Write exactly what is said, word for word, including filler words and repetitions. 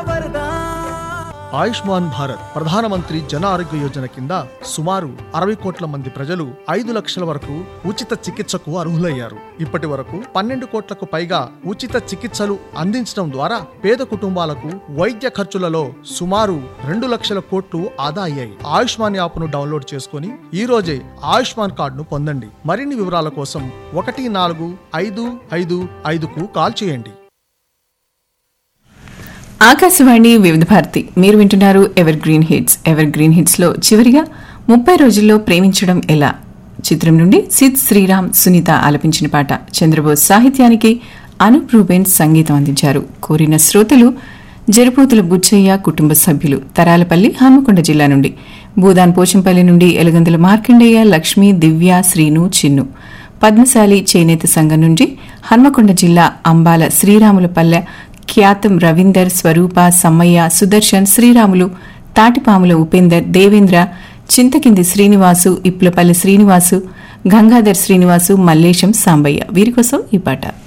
ఆయుష్మాన్ భారత్ ప్రధానమంత్రి జన ఆరోగ్య యోజన కింద సుమారు అరవై కోట్ల మంది ప్రజలు ఐదు లక్షల వరకు ఉచిత చికిత్సకు అర్హులయ్యారు. ఇప్పటి వరకు పన్నెండు కోట్లకు పైగా ఉచిత చికిత్సలు అందించడం ద్వారా పేద కుటుంబాలకు వైద్య ఖర్చులలో సుమారు రెండు లక్షల కోట్లు ఆదా అయ్యాయి. ఆయుష్మాన్ యాప్ను డౌన్లోడ్ చేసుకుని ఈ రోజే ఆయుష్మాన్ కార్డును పొందండి. మరిన్ని వివరాల కోసం ఒకటి నాలుగు ఐదు ఐదు ఐదుకు కాల్ చేయండి. ఆకాశవాణి వివిధ భారతి మీరు వింటున్నారు ever green hits. Ever green hits లో చివరిగా ముప్పై రోజుల్లో ప్రేమించడం ఎలా చిత్రం నుండి సిద్ శ్రీరామ్ సునీత ఆలపించిన పాట. చంద్రబోస్ సాహిత్యానికి అనూప్ రూబెన్ సంగీతం అందించారు. కోరిన శ్రోతలు జరుపోతుల బుచ్చయ్య కుటుంబ సభ్యులు, తరాలపల్లి హన్మకొండ జిల్లా నుండి, భూదాన్ పోచంపల్లి నుండి ఎలుగందుల మార్కండేయ, లక్ష్మి, దివ్య, శ్రీను, చిన్ను, పద్మశాలి చేనేత సంఘం నుండి హన్మకొండ జిల్లా అంబాల శ్రీరాములపల్లె, ఖ్యాతం రవీందర్, స్వరూప, సమ్మయ్య, సుదర్శన్, శ్రీరాములు, తాటిపాముల ఉపేందర్, దేవేంద్ర, చింతకింది శ్రీనివాసు, ఇప్పులపల్లి శ్రీనివాసు, గంగాధర్ శ్రీనివాసు, మల్లేశం, సాంబయ్య వీరి కోసం ఈ పాట.